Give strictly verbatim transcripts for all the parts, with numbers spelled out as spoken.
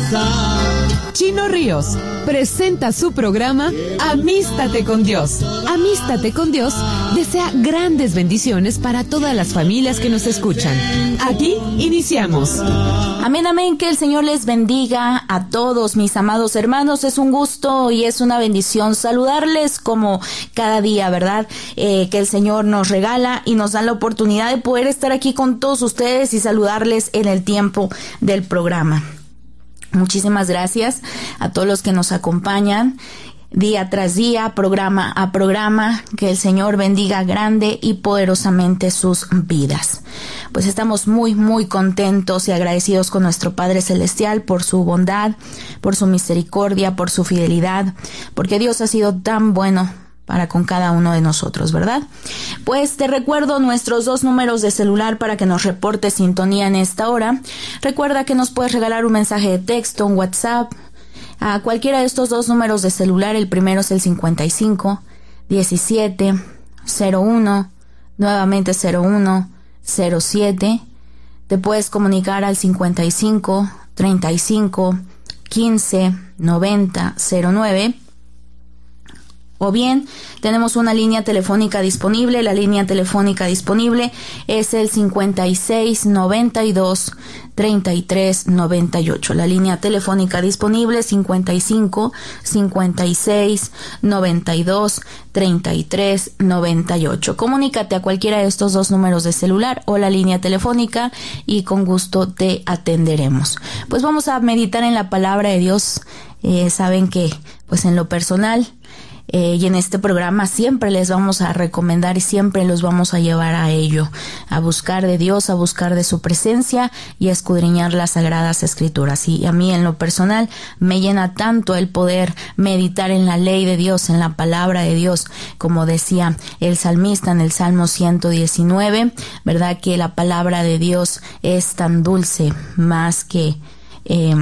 Chino Ríos presenta su programa Amístate con Dios. Amístate con Dios desea grandes bendiciones para todas las familias que nos escuchan. Aquí iniciamos. Amén, amén, que el Señor les bendiga a todos mis amados hermanos. Es un gusto y es una bendición saludarles como cada día, ¿verdad? Eh, que el Señor nos regala y nos da la oportunidad de poder estar aquí con todos ustedes y saludarles en el tiempo del programa. Muchísimas gracias a todos los que nos acompañan día tras día, programa a programa. Que el Señor bendiga grande y poderosamente sus vidas. Pues estamos muy, muy contentos y agradecidos con nuestro Padre Celestial por su bondad, por su misericordia, por su fidelidad, porque Dios ha sido tan bueno para con cada uno de nosotros, ¿verdad? Pues te recuerdo nuestros dos números de celular para que nos reportes sintonía en esta hora. Recuerda que nos puedes regalar un mensaje de texto, un WhatsApp, a cualquiera de estos dos números de celular. El primero es el cincuenta y cinco, diecisiete, cero uno, nuevamente cero uno, cero siete. Te puedes comunicar al cincuenta y cinco, treinta y cinco, quince, noventa, cero nueve. O bien, tenemos una línea telefónica disponible. La línea telefónica disponible es el cincuenta y seis, noventa y dos, treinta y tres, noventa y ocho. La línea telefónica disponible cincuenta y cinco, cincuenta y seis, noventa y dos, treinta y tres, noventa y ocho. Comunícate a cualquiera de estos dos números de celular o la línea telefónica y con gusto te atenderemos. Pues vamos a meditar en la palabra de Dios. Eh, saben que, pues en lo personal, Eh, y en este programa siempre les vamos a recomendar y siempre los vamos a llevar a ello, a buscar de Dios, a buscar de su presencia y a escudriñar las sagradas escrituras. Y a mí en lo personal me llena tanto el poder meditar en la ley de Dios, en la palabra de Dios, como decía el salmista en el Salmo ciento diecinueve, ¿verdad? Que la palabra de Dios es tan dulce, más que, eh,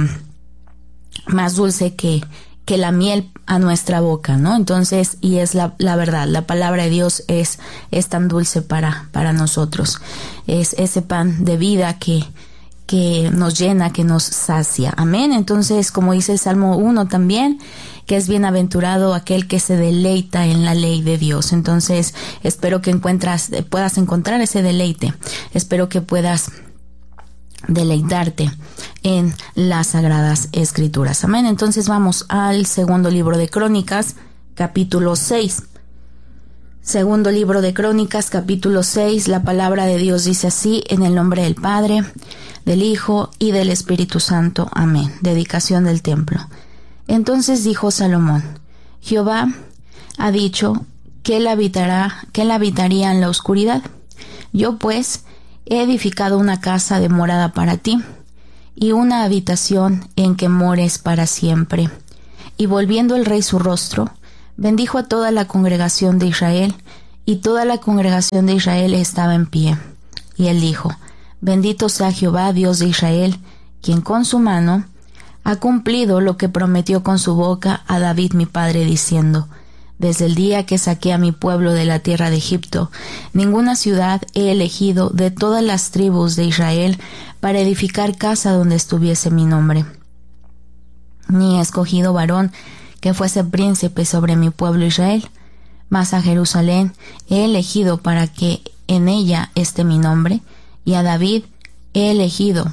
más dulce que que la miel a nuestra boca, ¿no? Entonces, y es la, la verdad, la palabra de Dios es, es tan dulce para, para nosotros. Es ese pan de vida que, que nos llena, que nos sacia. Amén. Entonces, como dice el Salmo uno también, que es bienaventurado aquel que se deleita en la ley de Dios. Entonces, espero que encuentras, puedas encontrar ese deleite. Espero que puedas deleitarte en las sagradas escrituras. Amén. Entonces vamos al segundo libro de Crónicas, capítulo seis. Segundo libro de Crónicas, capítulo seis. La palabra de Dios dice así: en el nombre del Padre, del Hijo y del Espíritu Santo. Amén. Dedicación del templo. Entonces dijo Salomón: Jehová ha dicho que él habitará, que él habitaría en la oscuridad. Yo pues he edificado una casa de morada para ti, y una habitación en que mores para siempre. Y volviendo el rey su rostro, bendijo a toda la congregación de Israel, y toda la congregación de Israel estaba en pie. Y él dijo: Bendito sea Jehová, Dios de Israel, quien con su mano ha cumplido lo que prometió con su boca a David mi padre, diciendo: Desde el día que saqué a mi pueblo de la tierra de Egipto, ninguna ciudad he elegido de todas las tribus de Israel para edificar casa donde estuviese mi nombre. Ni he escogido varón que fuese príncipe sobre mi pueblo Israel, mas a Jerusalén he elegido para que en ella esté mi nombre, y a David he elegido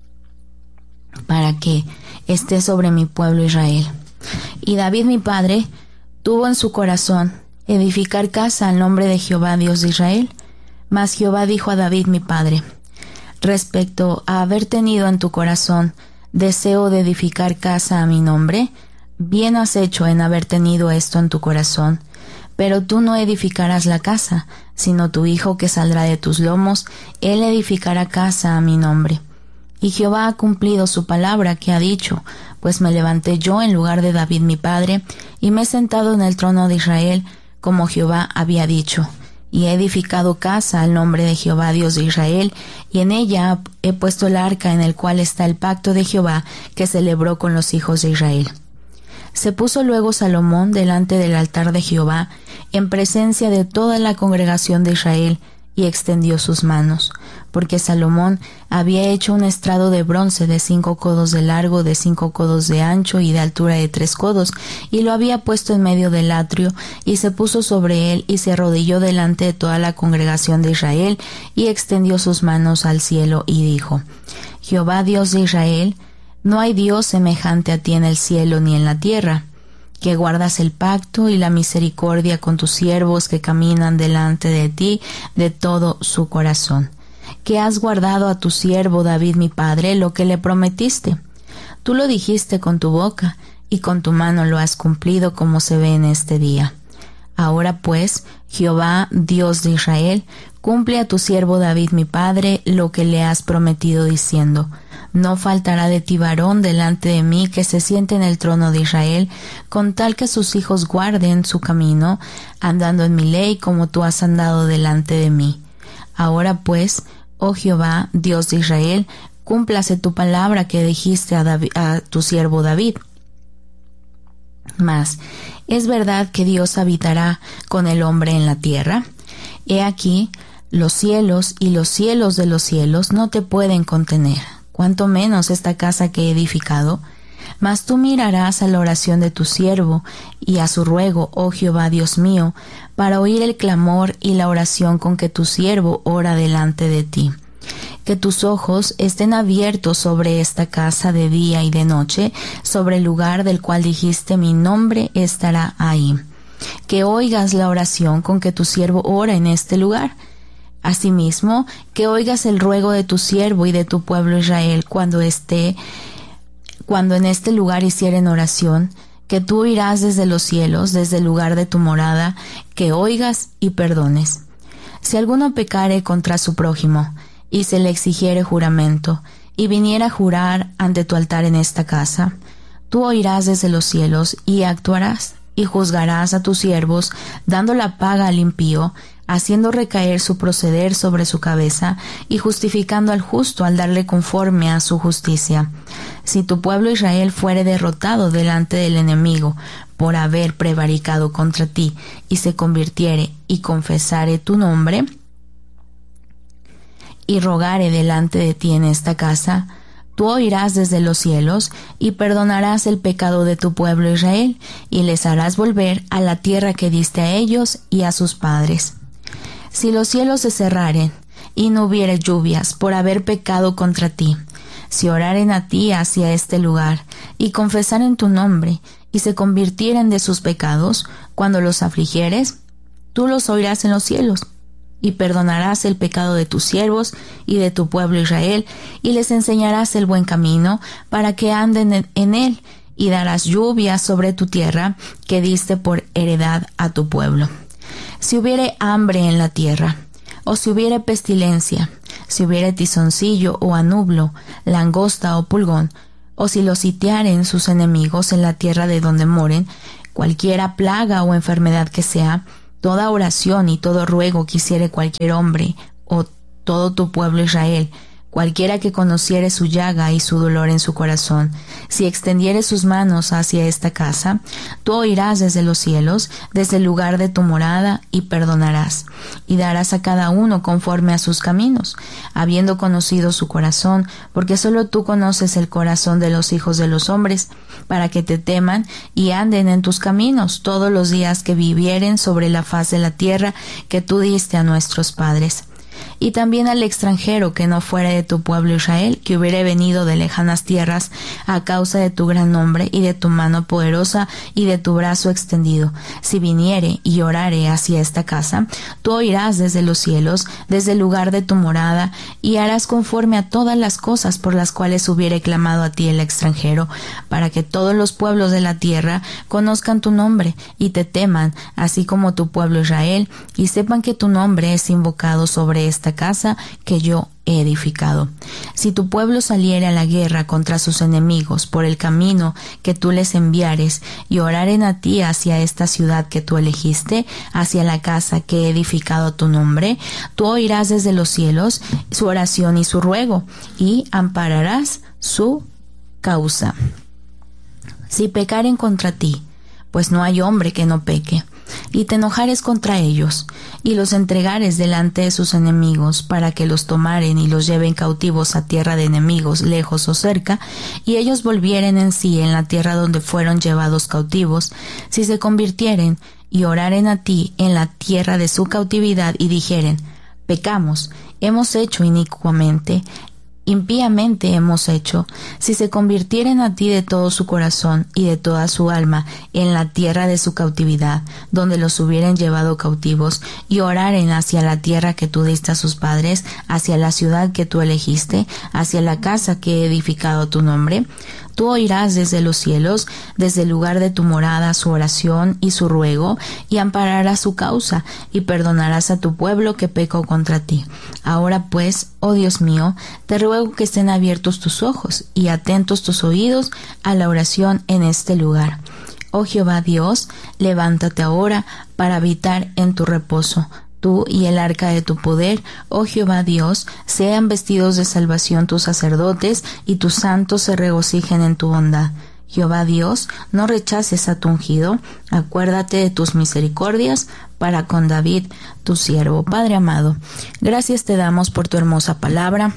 para que esté sobre mi pueblo Israel. Y David mi padre tuvo en su corazón edificar casa al nombre de Jehová Dios de Israel, mas Jehová dijo a David mi padre: respecto a haber tenido en tu corazón deseo de edificar casa a mi nombre, bien has hecho en haber tenido esto en tu corazón, pero tú no edificarás la casa, sino tu hijo que saldrá de tus lomos, él edificará casa a mi nombre. Y Jehová ha cumplido su palabra que ha dicho, pues me levanté yo en lugar de David mi padre, y me he sentado en el trono de Israel, como Jehová había dicho. Y he edificado casa al nombre de Jehová Dios de Israel, y en ella he puesto el arca en el cual está el pacto de Jehová que celebró con los hijos de Israel. Se puso luego Salomón delante del altar de Jehová, en presencia de toda la congregación de Israel, y extendió sus manos, porque Salomón había hecho un estrado de bronce de cinco codos de largo, de cinco codos de ancho y de altura de tres codos, y lo había puesto en medio del atrio, y se puso sobre él, y se arrodilló delante de toda la congregación de Israel, y extendió sus manos al cielo, y dijo: Jehová Dios de Israel, no hay Dios semejante a ti en el cielo ni en la tierra, que guardas el pacto y la misericordia con tus siervos que caminan delante de ti de todo su corazón, que has guardado a tu siervo David mi padre lo que le prometiste. Tú lo dijiste con tu boca, y con tu mano lo has cumplido, como se ve en este día. Ahora pues, Jehová, Dios de Israel, cumple a tu siervo David mi padre lo que le has prometido, diciendo: no faltará de ti varón delante de mí que se siente en el trono de Israel, con tal que sus hijos guarden su camino, andando en mi ley como tú has andado delante de mí. Ahora pues, oh Jehová, Dios de Israel, cúmplase tu palabra que dijiste a, David, a tu siervo David. Mas, ¿es verdad que Dios habitará con el hombre en la tierra? He aquí, los cielos y los cielos de los cielos no te pueden contener, cuanto menos esta casa que he edificado. Mas tú mirarás a la oración de tu siervo y a su ruego, oh Jehová Dios mío, para oír el clamor y la oración con que tu siervo ora delante de ti. Que tus ojos estén abiertos sobre esta casa de día y de noche, sobre el lugar del cual dijiste: mi nombre estará ahí. Que oigas la oración con que tu siervo ora en este lugar. Asimismo, que oigas el ruego de tu siervo y de tu pueblo Israel cuando esté, cuando en este lugar hicieren oración, que tú oirás desde los cielos, desde el lugar de tu morada, que oigas y perdones. Si alguno pecare contra su prójimo, y se le exigiere juramento, y viniera a jurar ante tu altar en esta casa, tú oirás desde los cielos, y actuarás, y juzgarás a tus siervos, dando la paga al impío, haciendo recaer su proceder sobre su cabeza, y justificando al justo al darle conforme a su justicia. Si tu pueblo Israel fuere derrotado delante del enemigo por haber prevaricado contra ti, y se convirtiere y confesare tu nombre, y rogare delante de ti en esta casa, tú oirás desde los cielos, y perdonarás el pecado de tu pueblo Israel, y les harás volver a la tierra que diste a ellos y a sus padres. Si los cielos se cerraren, y no hubiere lluvias por haber pecado contra ti, si oraren a ti hacia este lugar, y confesaren tu nombre, y se convirtieren de sus pecados, cuando los afligieres, tú los oirás en los cielos, y perdonarás el pecado de tus siervos y de tu pueblo Israel, y les enseñarás el buen camino, para que anden en él, y darás lluvia sobre tu tierra, que diste por heredad a tu pueblo. Si hubiere hambre en la tierra, o si hubiere pestilencia, si hubiere tizoncillo o anublo, langosta o pulgón, o si los sitiaren sus enemigos en la tierra de donde moren, cualquiera plaga o enfermedad que sea, toda oración y todo ruego que hiciere cualquier hombre, o todo tu pueblo Israel, cualquiera que conociere su llaga y su dolor en su corazón, si extendiere sus manos hacia esta casa, tú oirás desde los cielos, desde el lugar de tu morada, y perdonarás, y darás a cada uno conforme a sus caminos, habiendo conocido su corazón, porque solo tú conoces el corazón de los hijos de los hombres, para que te teman y anden en tus caminos todos los días que vivieren sobre la faz de la tierra que tú diste a nuestros padres. Y también al extranjero que no fuera de tu pueblo Israel, que hubiere venido de lejanas tierras a causa de tu gran nombre y de tu mano poderosa y de tu brazo extendido, si viniere y orare hacia esta casa, tú oirás desde los cielos, desde el lugar de tu morada, y harás conforme a todas las cosas por las cuales hubiere clamado a ti el extranjero, para que todos los pueblos de la tierra conozcan tu nombre y te teman, así como tu pueblo Israel, y sepan que tu nombre es invocado sobre esta casa que yo he edificado. Si tu pueblo saliere a la guerra contra sus enemigos por el camino que tú les enviares, y oraren a ti hacia esta ciudad que tú elegiste, hacia la casa que he edificado a tu nombre, tú oirás desde los cielos su oración y su ruego, y ampararás su causa. Si pecaren contra ti, pues no hay hombre que no peque, y te enojares contra ellos, y los entregares delante de sus enemigos, para que los tomaren y los lleven cautivos a tierra de enemigos, lejos o cerca, y ellos volvieren en sí en la tierra donde fueron llevados cautivos, si se convirtieren y oraren a ti en la tierra de su cautividad, y dijeren: pecamos, hemos hecho inicuamente, impíamente hemos hecho, si se convirtieren a ti de todo su corazón y de toda su alma en la tierra de su cautividad, donde los hubieren llevado cautivos, y oraren hacia la tierra que tú diste a sus padres, hacia la ciudad que tú elegiste, hacia la casa que he edificado a tu nombre, tú oirás desde los cielos, desde el lugar de tu morada, su oración y su ruego, y ampararás su causa, y perdonarás a tu pueblo que pecó contra ti. Ahora pues, oh Dios mío, te ruego que estén abiertos tus ojos y atentos tus oídos a la oración en este lugar. Oh Jehová Dios, levántate ahora para habitar en tu reposo. Tú y el arca de tu poder, oh Jehová Dios, sean vestidos de salvación tus sacerdotes, y tus santos se regocijen en tu bondad. Jehová Dios, no rechaces a tu ungido, acuérdate de tus misericordias para con David, tu siervo. Padre amado, gracias te damos por tu hermosa palabra.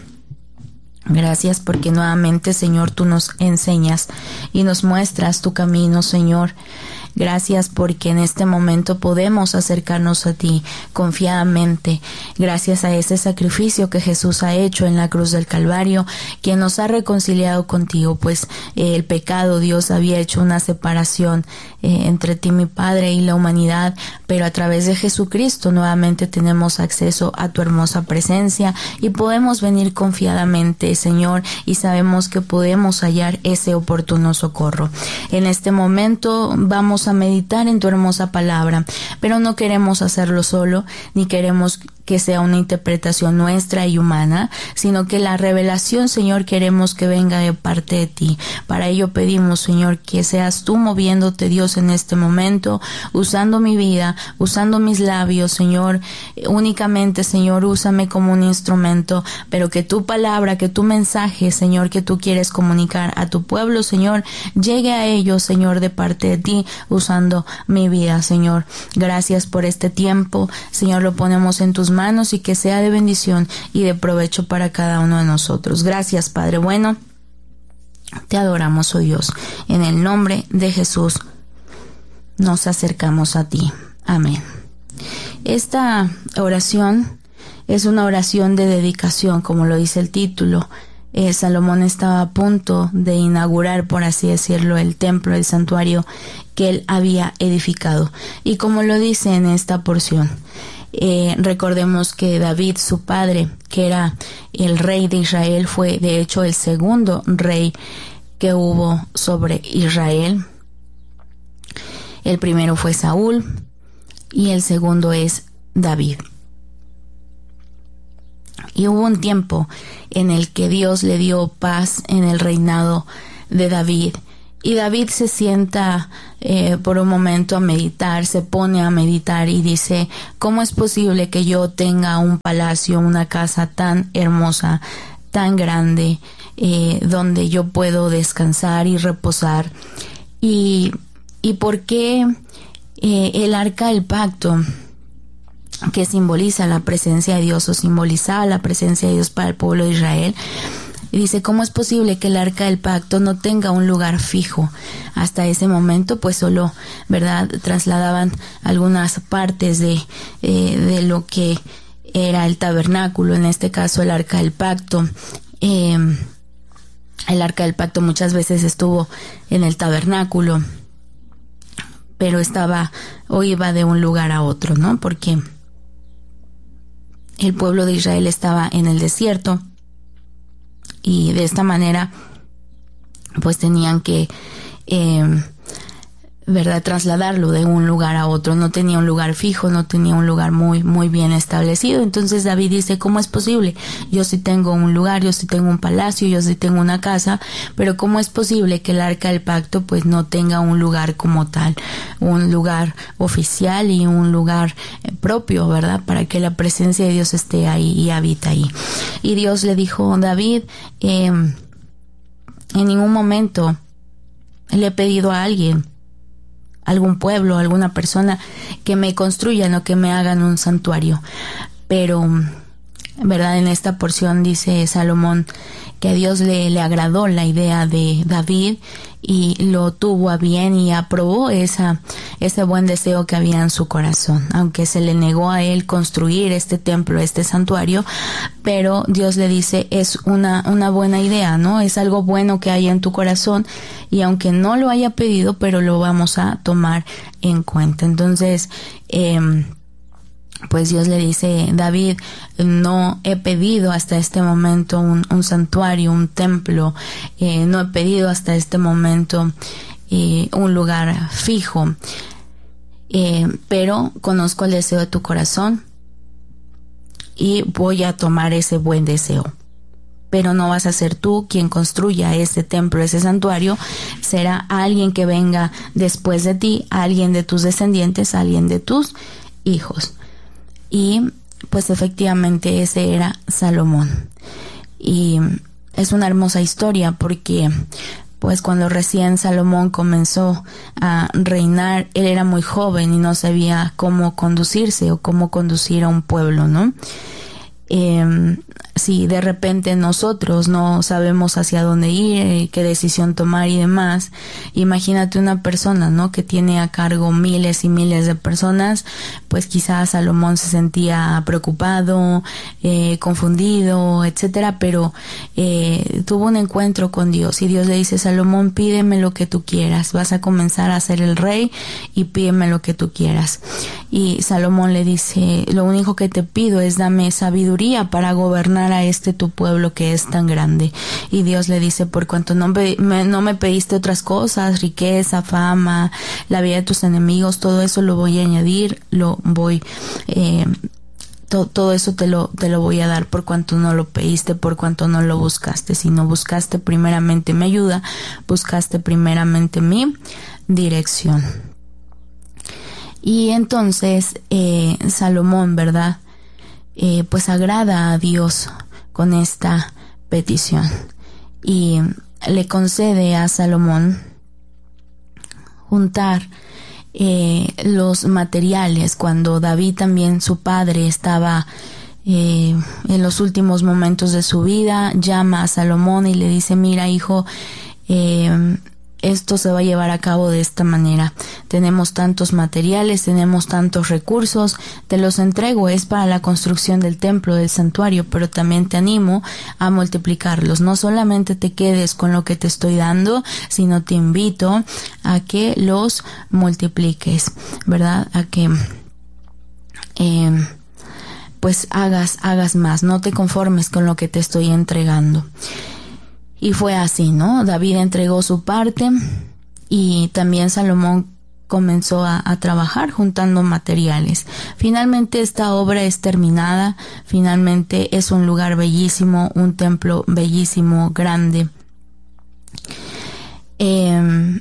Gracias porque nuevamente, Señor, tú nos enseñas y nos muestras tu camino, Señor. Gracias porque en este momento podemos acercarnos a ti confiadamente, gracias a ese sacrificio que Jesús ha hecho en la cruz del Calvario, quien nos ha reconciliado contigo, pues eh, el pecado, Dios, había hecho una separación eh, entre ti, mi Padre, y la humanidad, pero a través de Jesucristo nuevamente tenemos acceso a tu hermosa presencia y podemos venir confiadamente, Señor, y sabemos que podemos hallar ese oportuno socorro. En este momento vamos a meditar en tu hermosa palabra, pero no queremos hacerlo solo, ni queremos que sea una interpretación nuestra y humana, sino que la revelación, Señor, queremos que venga de parte de ti. Para ello pedimos, Señor, que seas tú moviéndote, Dios, en este momento, usando mi vida, usando mis labios, Señor. Únicamente, Señor, úsame como un instrumento, pero que tu palabra, que tu mensaje, Señor, que tú quieres comunicar a tu pueblo, Señor, llegue a ellos, Señor, de parte de ti, usando mi vida, Señor. Gracias por este tiempo, Señor, lo ponemos en tus manos y que sea de bendición y de provecho para cada uno de nosotros. Gracias, Padre bueno. Te adoramos, oh Dios. En el nombre de Jesús nos acercamos a ti. Amén. Esta oración es una oración de dedicación, como lo dice el título. Eh, Salomón estaba a punto de inaugurar, por así decirlo, el templo, el santuario que él había edificado. Y como lo dice en esta porción, Eh, recordemos que David, su padre, que era el rey de Israel, fue de hecho el segundo rey que hubo sobre Israel. El primero fue Saúl y el segundo es David. Y hubo un tiempo en el que Dios le dio paz en el reinado de David. Y David se sienta eh, por un momento a meditar, se pone a meditar y dice: ¿cómo es posible que yo tenga un palacio, una casa tan hermosa, tan grande, eh, donde yo puedo descansar y reposar? Y, y por qué eh, el arca del pacto, que simboliza la presencia de Dios o simbolizaba la presencia de Dios para el pueblo de Israel, y dice: ¿cómo es posible que el arca del pacto no tenga un lugar fijo? Hasta ese momento, pues solo, ¿verdad?, trasladaban algunas partes de, eh, de lo que era el tabernáculo, en este caso el arca del pacto. Eh, el arca del pacto muchas veces estuvo en el tabernáculo, pero estaba o iba de un lugar a otro, ¿no? Porque el pueblo de Israel estaba en el desierto. Y de esta manera, pues tenían que, eh, ¿verdad?, trasladarlo de un lugar a otro. No tenía un lugar fijo, no tenía un lugar muy, muy bien establecido. Entonces David dice: ¿cómo es posible? Yo sí tengo un lugar, yo sí tengo un palacio, yo sí tengo una casa, pero ¿cómo es posible que el arca del pacto pues no tenga un lugar como tal, un lugar oficial y un lugar eh, propio, ¿verdad?, para que la presencia de Dios esté ahí y habita ahí? Y Dios le dijo: David, eh, en ningún momento le he pedido a alguien algún pueblo, alguna persona que me construyan o que me hagan un santuario. Pero, ¿verdad? En esta porción dice Salomón que a Dios le, le agradó la idea de David y lo tuvo a bien y aprobó esa, ese buen deseo que había en su corazón, aunque se le negó a él construir este templo, este santuario, pero Dios le dice, es una, una buena idea, ¿no? Es algo bueno que hay en tu corazón y aunque no lo haya pedido, pero lo vamos a tomar en cuenta. Entonces, eh, pues Dios le dice, David, no he pedido hasta este momento un, un santuario, un templo, eh, no he pedido hasta este momento eh, un lugar fijo, eh, pero conozco el deseo de tu corazón y voy a tomar ese buen deseo. Pero no vas a ser tú quien construya ese templo, ese santuario, será alguien que venga después de ti, alguien de tus descendientes, alguien de tus hijos. Y pues efectivamente ese era Salomón. Y es una hermosa historia porque pues cuando recién Salomón comenzó a reinar, él era muy joven y no sabía cómo conducirse o cómo conducir a un pueblo, ¿no? Eh, si de repente nosotros no sabemos hacia dónde ir, qué decisión tomar y demás, imagínate una persona, ¿no? Que tiene a cargo miles y miles de personas, pues quizás Salomón se sentía preocupado, eh, confundido, etcétera, pero eh, tuvo un encuentro con Dios y Dios le dice, Salomón, pídeme lo que tú quieras, vas a comenzar a ser el rey y pídeme lo que tú quieras. Y Salomón le dice, lo único que te pido es dame sabiduría para gobernar a este tu pueblo que es tan grande. Y Dios le dice, por cuanto no me, no me pediste otras cosas, riqueza, fama, la vida de tus enemigos, todo eso lo voy a añadir, lo voy, eh, to, todo eso te lo, te lo voy a dar por cuanto no lo pediste, por cuanto no lo buscaste, sino buscaste primeramente mi ayuda, buscaste primeramente mi dirección. Y entonces eh, Salomón, ¿verdad? Eh, pues agrada a Dios con esta petición y le concede a Salomón juntar eh, los materiales cuando David también, su padre, estaba eh, en los últimos momentos de su vida, llama a Salomón y le dice, mira hijo, eh, esto se va a llevar a cabo de esta manera. Tenemos tantos materiales, tenemos tantos recursos, te los entrego, es para la construcción del templo, del santuario, pero también te animo a multiplicarlos. No solamente te quedes con lo que te estoy dando, sino te invito a que los multipliques, ¿verdad? A que eh, pues hagas, hagas más, no te conformes con lo que te estoy entregando. Y fue así, ¿no? David entregó su parte y también Salomón comenzó a, a trabajar juntando materiales. Finalmente esta obra es terminada, finalmente es un lugar bellísimo, un templo bellísimo, grande. Eh,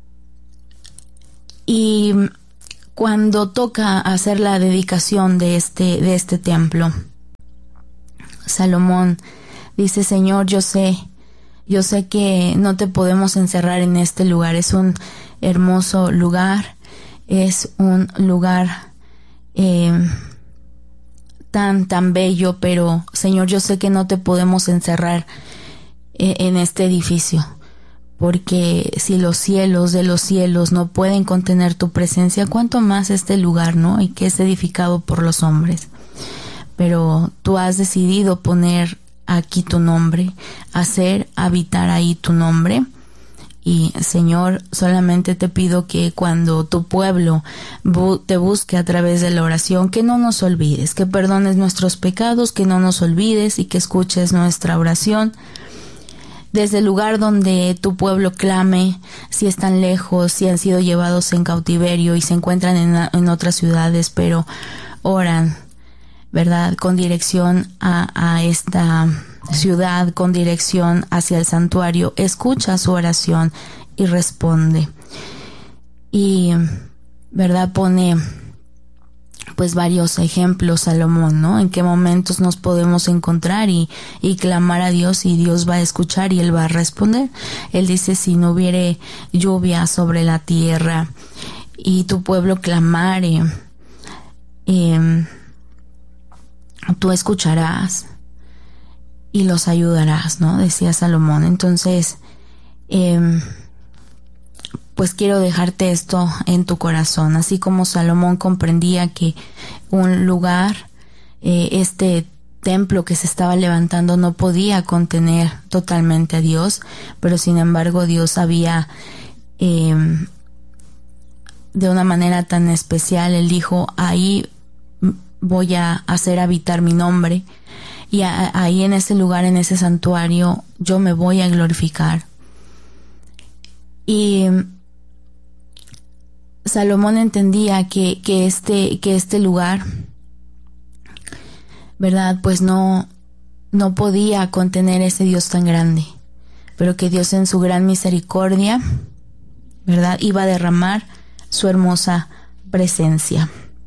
y cuando toca hacer la dedicación de este, de este templo, Salomón dice, Señor, yo sé Yo sé que no te podemos encerrar en este lugar. Es un hermoso lugar. Es un lugar eh, tan, tan bello. Pero, Señor, yo sé que no te podemos encerrar eh, en este edificio. Porque si los cielos de los cielos no pueden contener tu presencia, ¿cuánto más este lugar, no? Y que es edificado por los hombres. Pero tú has decidido poner aquí tu nombre, hacer habitar ahí tu nombre. Y Señor, solamente te pido que cuando tu pueblo bu- te busque a través de la oración, que no nos olvides, que perdones nuestros pecados, que no nos olvides y que escuches nuestra oración. Desde el lugar donde tu pueblo clame, si están lejos, si han sido llevados en cautiverio y se encuentran en, en otras ciudades, pero oran, ¿verdad? Con dirección a, a esta ciudad, con dirección hacia el santuario, escucha su oración y responde. Y, ¿verdad? Pone pues varios ejemplos Salomón, ¿no? En qué momentos nos podemos encontrar y, y clamar a Dios y Dios va a escuchar y Él va a responder. Él dice, si no hubiere lluvia sobre la tierra y tu pueblo clamare, eh, tú escucharás y los ayudarás, ¿no? Decía Salomón. Entonces, eh, pues quiero dejarte esto en tu corazón, así como Salomón comprendía que un lugar, eh, este templo que se estaba levantando no podía contener totalmente a Dios, pero sin embargo Dios había, eh, de una manera tan especial, Él dijo, ahí voy a hacer habitar mi nombre, y a, ahí en ese lugar, en ese santuario, yo me voy a glorificar. Y Salomón entendía que, que este, que este lugar, ¿verdad? Pues no, no podía contener ese Dios tan grande, pero que Dios en su gran misericordia, ¿verdad?, iba a derramar su hermosa presencia.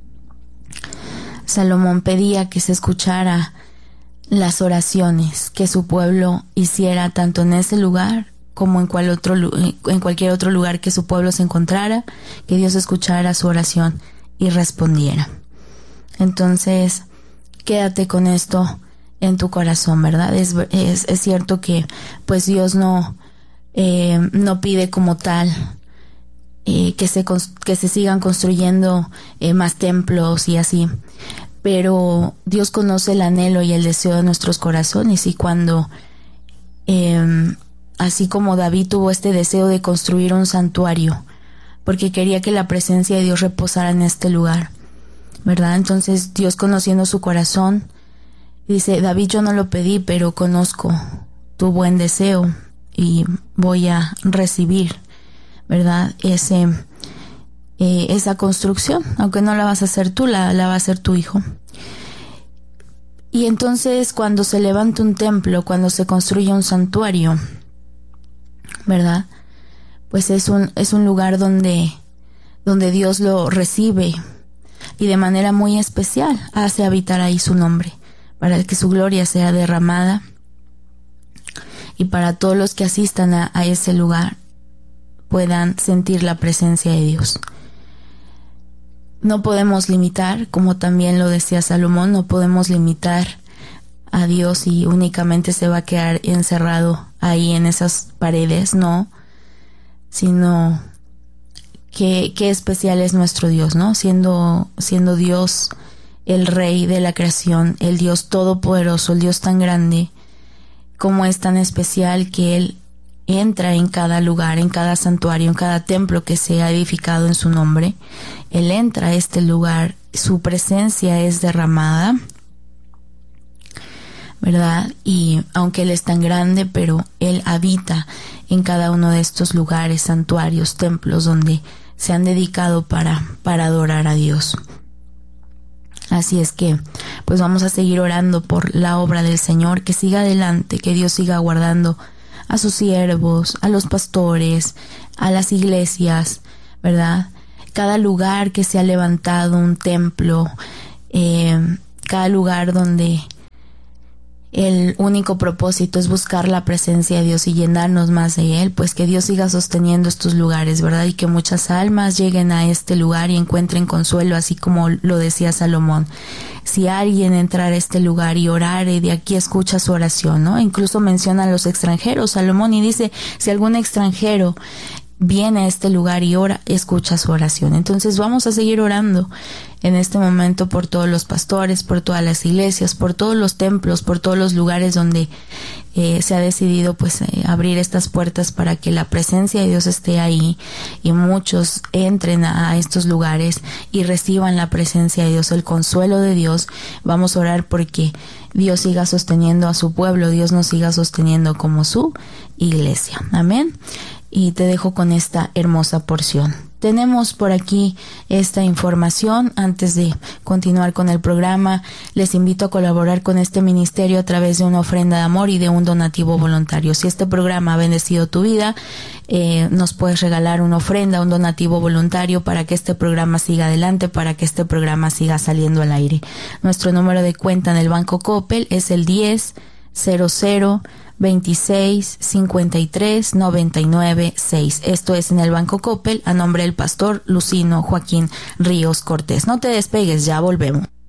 Salomón pedía que se escuchara las oraciones que su pueblo hiciera tanto en ese lugar como en, cual otro, en cualquier otro lugar que su pueblo se encontrara, que Dios escuchara su oración y respondiera. Entonces, quédate con esto en tu corazón, ¿verdad? Es, es, es cierto que pues Dios no, eh, no pide como tal eh, que, se, que se sigan construyendo eh, más templos y así, pero Dios conoce el anhelo y el deseo de nuestros corazones, y cuando eh, así como David tuvo este deseo de construir un santuario porque quería que la presencia de Dios reposara en este lugar, ¿verdad? Entonces Dios, conociendo su corazón, dice, David, yo no lo pedí, pero conozco tu buen deseo y voy a recibir, ¿verdad?, ese eh, esa construcción, aunque no la vas a hacer tú, la, la va a hacer tu hijo. Y entonces cuando se levanta un templo, cuando se construye un santuario, ¿verdad?, pues es un, es un lugar donde, donde Dios lo recibe y de manera muy especial hace habitar ahí su nombre, para que su gloria sea derramada y para todos los que asistan a, a ese lugar puedan sentir la presencia de Dios. No podemos limitar, como también lo decía Salomón, no podemos limitar a Dios y únicamente se va a quedar encerrado ahí en esas paredes, no, sino que qué especial es nuestro Dios, ¿no? Siendo, siendo Dios el Rey de la creación, el Dios todopoderoso, el Dios tan grande, como es tan especial que Él entra en cada lugar, en cada santuario, en cada templo que se ha edificado en su nombre. Él entra a este lugar, su presencia es derramada, ¿verdad? Y aunque Él es tan grande, pero Él habita en cada uno de estos lugares, santuarios, templos, donde se han dedicado para, para adorar a Dios. Así es que, pues vamos a seguir orando por la obra del Señor, que siga adelante, que Dios siga guardando a sus siervos, a los pastores, a las iglesias, ¿verdad? Cada lugar que se ha levantado un templo, eh, cada lugar donde el único propósito es buscar la presencia de Dios y llenarnos más de Él, pues que Dios siga sosteniendo estos lugares, ¿verdad? Y que muchas almas lleguen a este lugar y encuentren consuelo, así como lo decía Salomón. Si alguien entrara a este lugar y orare, de aquí escucha su oración, ¿no? Incluso menciona a los extranjeros, Salomón, y dice, si algún extranjero viene a este lugar y ora, escucha su oración. Entonces vamos a seguir orando en este momento por todos los pastores, por todas las iglesias, por todos los templos, por todos los lugares donde eh, se ha decidido pues eh, abrir estas puertas para que la presencia de Dios esté ahí y muchos entren a, a estos lugares y reciban la presencia de Dios, el consuelo de Dios. Vamos a orar porque Dios siga sosteniendo a su pueblo, Dios nos siga sosteniendo como su iglesia. Amén. Y te dejo con esta hermosa porción. Tenemos por aquí esta información. Antes de continuar con el programa, les invito a colaborar con este ministerio a través de una ofrenda de amor y de un donativo voluntario. Si este programa ha bendecido tu vida, eh, nos puedes regalar una ofrenda, un donativo voluntario para que este programa siga adelante, para que este programa siga saliendo al aire. Nuestro número de cuenta en el Banco Coppel es el diez, cero cero veintiséis cincuenta y tres noventa y nueve seis. Esto es en el Banco Coppel, a nombre del pastor Lucino Joaquín Ríos Cortés. No te despegues, ya volvemos.